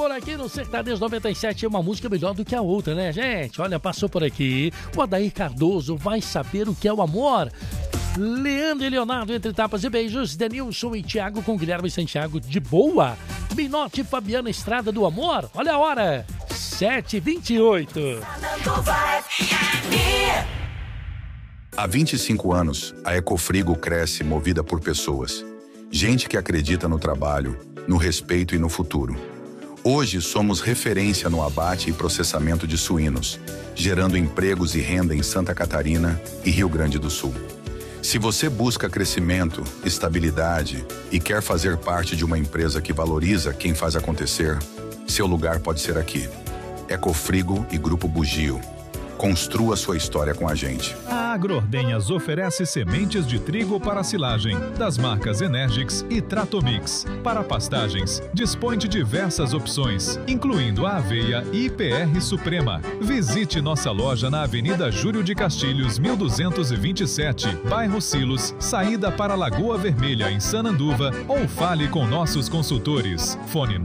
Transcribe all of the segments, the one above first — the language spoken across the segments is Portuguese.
por aqui no Sertanejo 97, uma música melhor do que a outra, né, gente? Olha, passou por aqui o Adair Cardoso, Vai Saber o que é o Amor. Leandro e Leonardo, Entre Tapas e Beijos. Denilson e Thiago com Guilherme Santiago, De Boa. Minotti e Fabiana, Estrada do Amor. Olha a hora, 7h28. Há 25 anos, a Ecofrigo cresce movida por pessoas. Gente que acredita no trabalho, no respeito e no futuro. Hoje somos referência no abate e processamento de suínos, gerando empregos e renda em Santa Catarina e Rio Grande do Sul. Se você busca crescimento, estabilidade e quer fazer parte de uma empresa que valoriza quem faz acontecer, seu lugar pode ser aqui. Ecofrigo e Grupo Bugio. Construa sua história com a gente. A Agroordenhas oferece sementes de trigo para silagem, das marcas Energix e Tratomix. Para pastagens, dispõe de diversas opções, incluindo a aveia IPR Suprema. Visite nossa loja na Avenida Júlio de Castilhos, 1227, bairro Silos, saída para Lagoa Vermelha, em Sananduva, ou fale com nossos consultores. Fone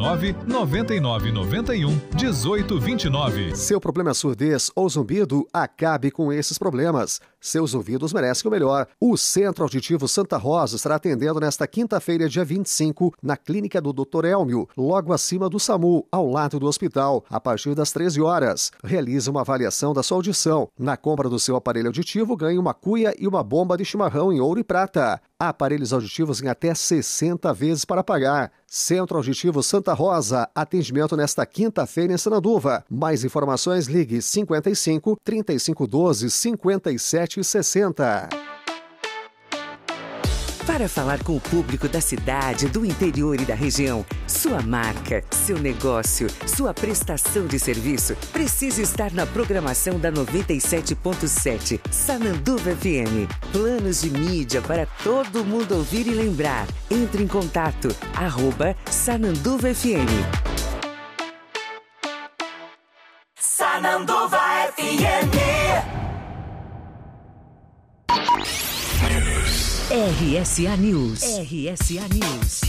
99991-1829. Seu problema é surdez ou zumbido? Acabe com esses problemas. Seus ouvidos merecem o melhor. O Centro Auditivo Santa Rosa estará atendendo nesta quinta-feira, dia 25, na clínica do Dr. Elmio, logo acima do SAMU, ao lado do hospital, a partir das 13 horas. Realize uma avaliação da sua audição. Na compra do seu aparelho auditivo, ganhe uma cuia e uma bomba de chimarrão em ouro e prata. Aparelhos auditivos em até 60 vezes para pagar. Centro Auditivo Santa Rosa, atendimento nesta quinta-feira em Sananduva. Mais informações, ligue 55 3512 5760. Para falar com o público da cidade, do interior e da região, sua marca, seu negócio, sua prestação de serviço precisa estar na programação da 97.7 Sananduva FM. Planos de mídia para todo mundo ouvir e lembrar. Entre em contato, @Sananduva FM. Sananduva FM. RSA News. RSA News.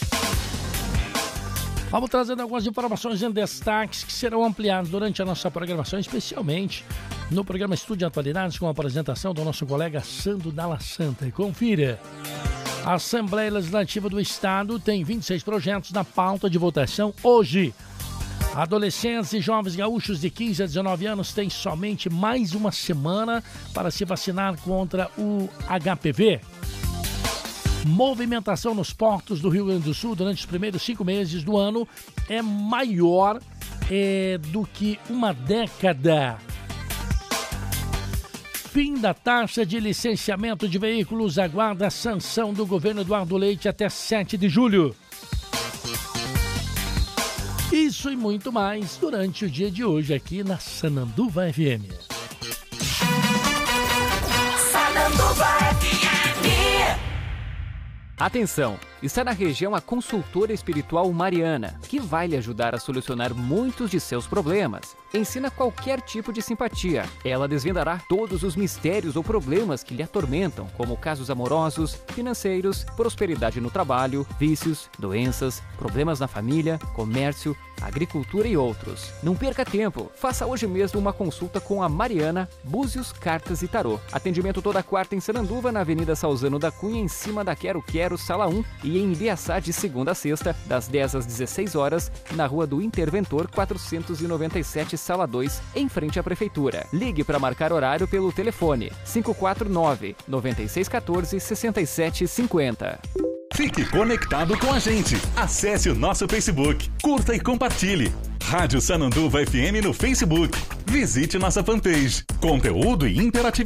Vamos trazendo algumas informações em destaques que serão ampliadas durante a nossa programação, especialmente no programa Estúdio Atualidades, com a apresentação do nosso colega Sandro Dalla Santa. Confira. A Assembleia Legislativa do Estado tem 26 projetos na pauta de votação hoje. Adolescentes e jovens gaúchos de 15 a 19 anos têm somente mais uma semana para se vacinar contra o HPV. Movimentação nos portos do Rio Grande do Sul durante os primeiros 5 meses do ano é maior do que uma década. Fim da taxa de licenciamento de veículos aguarda a sanção do governo Eduardo Leite até 7 de julho. Isso e muito mais durante o dia de hoje aqui na Sananduva FM. Sananduva FM. Atenção! Está na região a consultora espiritual Mariana, que vai lhe ajudar a solucionar muitos de seus problemas. Ensina qualquer tipo de simpatia. Ela desvendará todos os mistérios ou problemas que lhe atormentam, como casos amorosos, financeiros, prosperidade no trabalho, vícios, doenças, problemas na família, comércio, agricultura e outros. Não perca tempo. Faça hoje mesmo uma consulta com a Mariana, Búzios, Cartas e Tarô. Atendimento toda quarta em Sananduva, na Avenida Salzano da Cunha, em cima da Quero Quero, Sala 1, e em Ibiaçá de segunda a sexta, das 10 às 16 horas, na Rua do Interventor 497, Sala 2, em frente à Prefeitura. Ligue para marcar horário pelo telefone 549-9614-6750. Fique conectado com a gente. Acesse o nosso Facebook, curta e compartilhe. Rádio Sananduva FM no Facebook. Visite nossa fanpage. Conteúdo e interatividade.